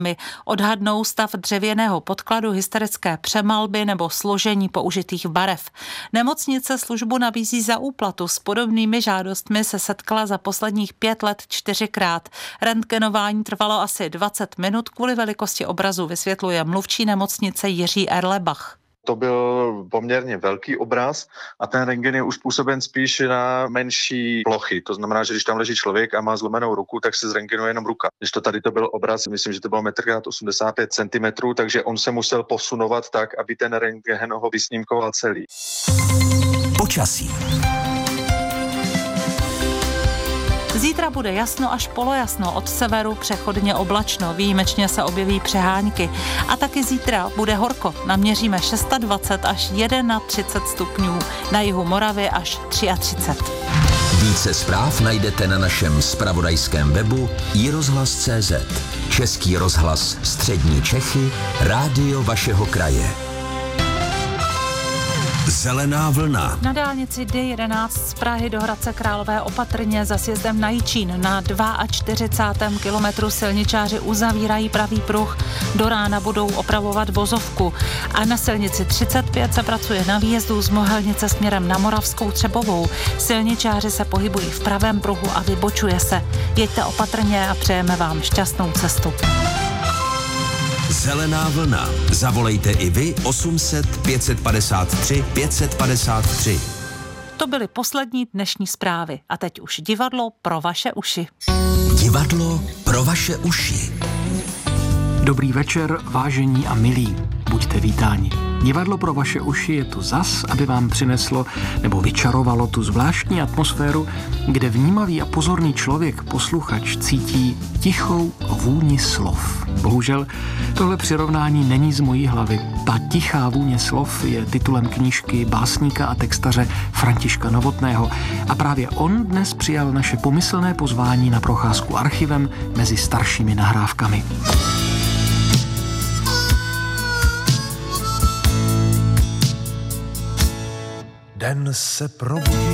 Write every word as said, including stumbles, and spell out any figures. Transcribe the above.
odhadnou stav dřevěného podkladu, hysterické přemalby nebo složení použitých barev. Nemocnice službu nabízí za úplatu. S podobnými žádostmi se setkala za posledních pět let čtyřikrát. Rentgenování trvalo asi dvacet minut kvůli velikosti obrazu, vysvětluje mluvčí nemocnice Jiří Erlebach. To byl poměrně velký obraz a ten rentgen je uspůsoben spíš na menší plochy. To znamená, že když tam leží člověk a má zlomenou ruku, tak se zrentgenuje jenom ruka. Když to tady to byl obraz, myslím, že to bylo metr krát osmdesát pět centimetrů, takže on se musel posunovat tak, aby ten rentgen ho vysnímkoval celý. Počasí. Zítra bude jasno až polojasno, od severu přechodně oblačno, výjimečně se objeví přehánky. A taky zítra bude horko, naměříme dvacet šest až třicet jedna stupňů, na jihu Moravy až třicet tři. Více zpráv najdete na našem zpravodajském webu i rozhlas tečka cé zet. Český rozhlas Střední Čechy, rádio vašeho kraje. Zelená vlna. Na dálnici D jedenáct z Prahy do Hradce Králové opatrně za sjezdem na Jičín. Na čtyřicátém druhém kilometru silničáři uzavírají pravý pruh. Do rána budou opravovat vozovku. A na silnici třicet pět se pracuje na výjezdu z Mohelnice směrem na Moravskou Třebovou. Silničáři se pohybují v pravém pruhu a vybočuje se. Jeďte opatrně a přejeme vám šťastnou cestu. Zelená vlna. Zavolejte i vy osm set pět set padesát tři pět set padesát tři. To byly poslední dnešní zprávy. A teď už divadlo pro vaše uši. Divadlo pro vaše uši. Dobrý večer, vážení a milí. Buďte vítáni. Divadlo pro vaše uši je tu zas, aby vám přineslo nebo vyčarovalo tu zvláštní atmosféru, kde vnímavý a pozorný člověk, posluchač, cítí tichou vůni slov. Bohužel tohle přirovnání není z mojí hlavy. Ta tichá vůně slov je titulem knížky básníka a textaře Františka Novotného a právě on dnes přijal naše pomyslné pozvání na procházku archivem mezi staršími nahrávkami. Den se probudí.